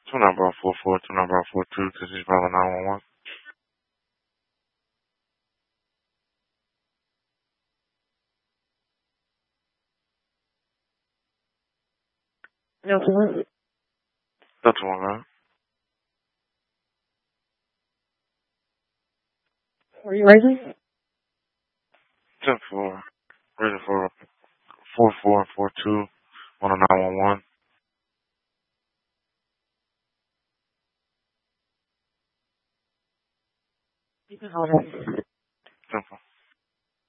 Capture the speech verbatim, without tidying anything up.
Two number four four, two number four two, this is Bravo nine one one. No, sir. That's one, man. Are you raising? Ten four, ready for four four four two, one nine one one. You can hold it.